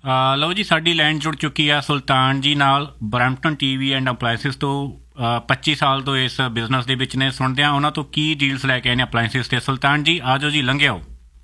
ਲਓ ਜੀ, ਸਾਡੀ ਲਾਈਨ ਜੁੜ ਚੁੱਕੀ ਆ ਸੁਲਤਾਨ ਜੀ ਨਾਲ। ਬਰੈਂਪਟਨ ਟੀਵੀ ਐਂਡ ਅਪਲਾਇੰਸਿਸ ਤੋਂ 25 ਸਾਲ ਤੋਂ ਇਸ ਬਿਜ਼ਨਸ ਦੇ ਵਿੱਚ ਨੇ। ਸੁਣਦੇ ਹਾਂ ਉਹਨਾਂ ਤੋਂ ਕੀ ਡੀਲਸ ਲੈ ਕੇ ਆਏ ਨੇ ਅਪਲਾਇੰਸਿਸ ਤੇ। ਸੁਲਤਾਨ ਜੀ ਆ ਜਾਓ ਜੀ, ਲੰਘਿਓ।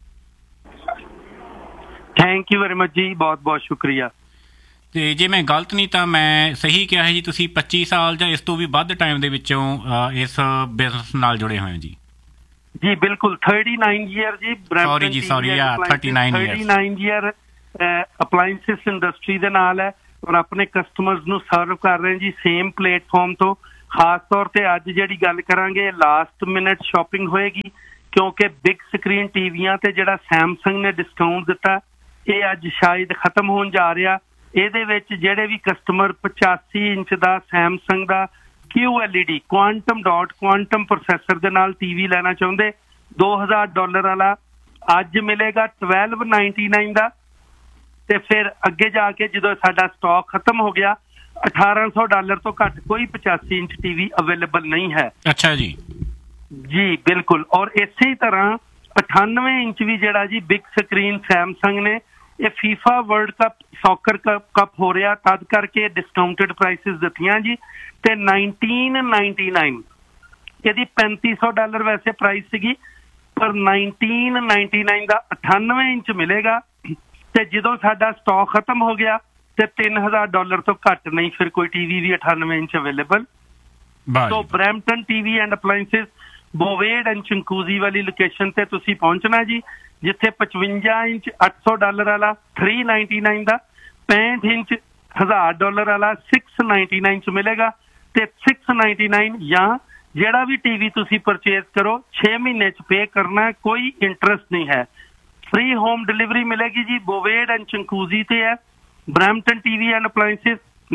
ਥੈਂਕ ਯੂ ਵੈਰੀ ਮਚ ਜੀ, ਬਹੁਤ ਬਹੁਤ ਸ਼ੁਕਰੀਆ। ਤੇ ਜੇ ਮੈਂ ਗਲਤ ਨਹੀਂ ਤਾਂ ਮੈਂ ਸਹੀ ਕਿਹਾ ਹੈ ਜੀ, ਤੁਸੀਂ 25 ਸਾਲ ਜਾਂ ਇਸ ਤੋਂ ਵੀ ਵੱਧ ਟਾਈਮ ਦੇ ਵਿੱਚੋਂ ਇਸ ਬਿਜ਼ਨਸ ਨਾਲ ਜੁੜੇ ਹੋਏ ਹੋ ਜੀ? ਜੀ ਬਿਲਕੁਲ, 39 ਈਅਰ ਜੀ। ਸੌਰੀ ਜੀ, ਸੌਰੀ, 39 ਈਅਰ ਅਪਲਾਇੰਸਿਸ ਇੰਡਸਟਰੀ ਦੇ ਨਾਲ ਹੈ ਔਰ ਆਪਣੇ ਕਸਟਮਰਸ ਨੂੰ ਸਰਵ ਕਰ ਰਹੇ ਜੀ ਸੇਮ ਪਲੇਟਫਾਰਮ ਤੋਂ। ਖਾਸ ਤੌਰ ਤੇ ਅੱਜ ਜਿਹੜੀ ਗੱਲ ਕਰਾਂਗੇ, ਲਾਸਟ ਮਿੰਟ ਸ਼ਾਪਿੰਗ ਹੋਏਗੀ ਕਿਉਂਕਿ ਬਿਗ ਸਕਰੀਨ ਟੀਵੀਆਂ ਤੇ ਜਿਹੜਾ ਸੈਮਸੰਗ ਨੇ ਡਿਸਕਾਊਂਟ ਦਿੱਤਾ ਇਹ ਅੱਜ ਸ਼ਾਇਦ ਖਤਮ ਹੋਣ ਜਾ ਰਿਹਾ। ਇਹਦੇ ਵਿੱਚ ਜਿਹੜੇ ਵੀ ਕਸਟਮਰ 85 ਇੰਚ ਦਾ ਸੈਮਸੰਗ ਦਾ QLED ਕੁਆਂਟਮ ਪ੍ਰੋਸੈਸਰ ਦੇ ਨਾਲ ਟੀਵੀ ਲੈਣਾ ਚਾਹੁੰਦੇ, $2000 ਵਾਲਾ ਅੱਜ ਮਿਲੇਗਾ 1299 ਦਾ। ਤੇ ਫਿਰ ਅੱਗੇ ਜਾ ਕੇ ਜਦੋਂ ਸਾਡਾ ਸਟਾਕ ਖਤਮ ਹੋ ਗਿਆ, $1800 ਤੋਂ ਘੱਟ ਕੋਈ 85 ਇੰਚ ਟੀਵੀ ਅਵੇਲੇਬਲ ਨਹੀਂ ਹੈ। ਅੱਛਾ ਜੀ। ਜੀ ਬਿਲਕੁਲ। ਔਰ ਇਸੇ ਤਰ੍ਹਾਂ 98 ਇੰਚ ਵੀ ਜਿਹੜਾ ਜੀ ਬਿਗ ਸਕਰੀਨ ਸੈਮਸੰਗ ਨੇ, ਇਹ FIFA world cup soccer cup ਹੋ ਰਿਹਾ ਤਦ ਕਰਕੇ ਡਿਸਕਾਊਂਟਡ ਪ੍ਰਾਈਸਿਸ ਦਿੱਤੀਆਂ ਜੀ। ਤੇ 1999 ਇਹਦੀ $3500 ਵੈਸੇ ਪ੍ਰਾਈਸ ਸੀਗੀ, ਪਰ 1999 ਦਾ 98 ਇੰਚ ਮਿਲੇਗਾ। ਤੇ ਜਦੋਂ ਸਾਡਾ ਸਟਾਕ ਖਤਮ ਹੋ ਗਿਆ ਤੇ $3000 ਤੋਂ ਘੱਟ ਨਹੀਂ ਫਿਰ ਕੋਈ TV we 98 inch available. So Brampton TV and appliances ਬੋਵੇਡ and ਚੰਕੂਜ਼ੀ ਵਾਲੀ ਲੋਕੇਸ਼ਨ ਤੇ ਤੁਸੀਂ ਪਹੁੰਚਣਾ ਜੀ, ਜਿੱਥੇ 55 ਇੰਚ $800 ਵਾਲਾ 399 ਦਾ, 65 ਇੰਚ $1000 ਵਾਲਾ 699 ਚ ਮਿਲੇਗਾ। ਤੇ 699 ਜਾਂ ਜਿਹੜਾ ਵੀ ਟੀਵੀ ਤੁਸੀਂ ਪਰਚੇਜ਼ ਕਰੋ 6 ਮਹੀਨੇ ਚ ਪੇ ਕਰਨਾ, ਕੋਈ ਇੰਟਰਸਟ ਨਹੀਂ ਹੈ। ਫ੍ਰੀ ਹੋਮ ਡਿਲੀਵਰੀ ਮਿਲੇਗੀ ਜੀ। ਬੋਵੇਡ ਐਂਡ ਚੰਕੂਜ਼ੀ ਤੇ ਹੈ Brampton TV and appliances.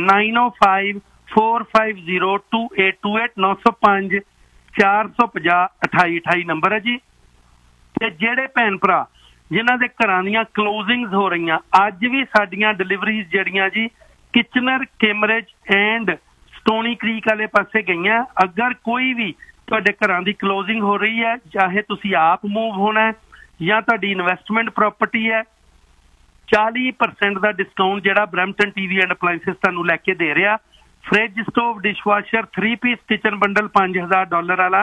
9054502828 905 450 2828 number ਹੈ ਜੀ। ਤੇ ਜਿਹੜੇ ਭੈਣ ਭਰਾ ਜਿਨ੍ਹਾਂ ਦੇ ਘਰਾਂ ਦੀਆਂ ਕਲੋਜ਼ਿੰਗਸ ਹੋ ਰਹੀਆਂ, ਅੱਜ ਵੀ ਸਾਡੀਆਂ ਡਿਲੀਵਰੀਜ਼ ਜਿਹੜੀਆਂ ਜੀ ਕਿਚਨਰ, ਕੈਮਰੇਜ ਐਂਡ ਸਟੋਨੀ ਕ੍ਰੀਕ ਵਾਲੇ ਪਾਸੇ ਗਈਆਂ। ਅਗਰ ਕੋਈ ਵੀ ਤੁਹਾਡੇ ਘਰਾਂ ਦੀ ਕਲੋਜ਼ਿੰਗ ਹੋ ਰਹੀ ਹੈ, ਚਾਹੇ ਤੁਸੀਂ ਆਪ ਮੂਵ ਹੋਣਾ ਜਾਂ ਤੁਹਾਡੀ ਇਨਵੈਸਟਮੈਂਟ ਪ੍ਰਾਪਰਟੀ ਹੈ, 40% ਦਾ ਡਿਸਕਾਊਂਟ ਜਿਹੜਾ ਬਰੈਂਪਟਨ ਟੀਵੀ ਐਂਡ ਅਪਲਾਇੰਸਿਸ ਤੁਹਾਨੂੰ ਲੈ ਕੇ ਦੇ ਰਿਹਾ। Fridge, stove, dishwasher, 3 piece kitchen bundle $5000 ਵਾਲਾ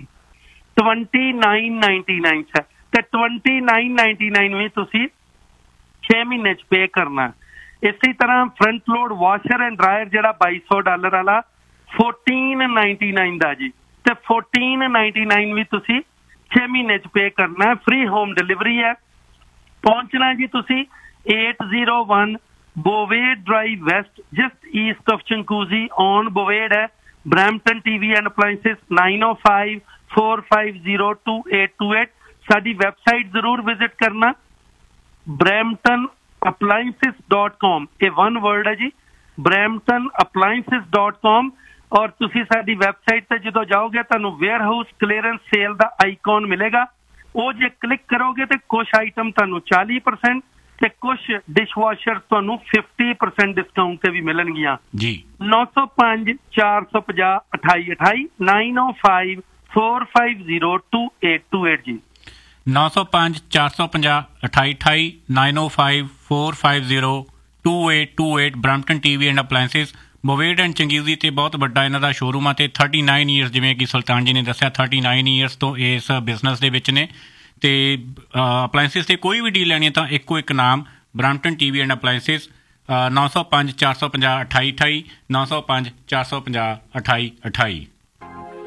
2999 ਹੈ। ਤੇ 2999 ਵੀ ਤੁਸੀਂ 6 ਮਹੀਨੇ ਚ ਪੇ ਕਰਨਾ। ਇਸੇ ਤਰ੍ਹਾਂ front load washer and dryer ਜਿਹੜਾ $2200 ਵਾਲਾ 1499 ਦਾ ਜੀ। ਤੇ 1499 ਵੀ ਤੁਸੀਂ 6 ਮਹੀਨੇ ਚ ਪੇ ਕਰਨਾ ਹੈ। ਫ੍ਰੀ ਹੋਮ ਡਿਲੀਵਰੀ ਹੈ। ਪਹੁੰਚਣਾ ਜੀ ਤੁਸੀਂ 801 ਬੋਵੇਡ drive West, just East of ਚੰਕੂਜ਼ੀ on ਬੋਵੇਡ ਹੈ। Brampton TV and appliances 9054502828। ਸਾਡੀ ਵੈਬਸਾਈਟ ਜ਼ਰੂਰ ਵਿਜ਼ਿਟ ਕਰਨਾ, bramptonappliances.com। ਇਹ ਵਨ ਵਰਡ ਹੈ ਜੀ, bramptonappliances.com। ਔਰ ਤੁਸੀਂ ਸਾਡੀ ਵੈਬਸਾਈਟ ਤੇ ਜਦੋਂ ਜਾਓਗੇ ਤੁਹਾਨੂੰ ਵੇਅਰ ਹਾਊਸ ਕਲੀਅਰੈਂਸ ਸੇਲ ਦਾ ਆਈਕਨ ਮਿਲੇਗਾ। ਉਹ ਜੇ ਕਲਿੱਕ ਕਰੋਗੇ ਤੇ ਕੁਛ ਆਈਟਮ ਤੁਹਾਨੂੰ 40% ਤੇ ਕੁਛ ਡਿਸ਼ਵਾਸ਼ਰ ਤੁਹਾਨੂੰ 50% ਡਿਸਕਾਊਂਟ ਤੇ ਵੀ ਮਿਲਣਗੀਆਂ ਜੀ। 905 450 2828 905-450-2828 ਜੀ। 905 450 2828 905-450-2828 Brampton TV and appliances ਬੋਵੇਡ and ਚੰਗੀਜ਼ੀ ਤੇ ਬਹੁਤ ਵੱਡਾ ਇਹਨਾਂ ਦਾ ਸ਼ੋਰੂਮ ਆ। ਤੇ 39 ਈਅਰਸ, ਜਿਵੇਂ ਕਿ ਸੁਲਤਾਨ ਜੀ ਨੇ ਦੱਸਿਆ, 39 ਈਅਰਸ ਤੋਂ ਇਸ ਬਿਜ਼ਨਸ ਦੇ ਵਿੱਚ ਨੇ। ਤੇ ਅਪਲਾਇੰਸਿਸ ਤੇ ਕੋਈ ਵੀ ਡੀਲ ਲੈਣੀ ਹੈ ਤਾਂ ਇੱਕੋ ਇੱਕ ਨਾਮ, ਬਰੈਂਪਟਨ ਟੀਵੀ ਐਂਡ ਅਪਲਾਇੰਸਿਸ। 905 450 2828 905 450 2828।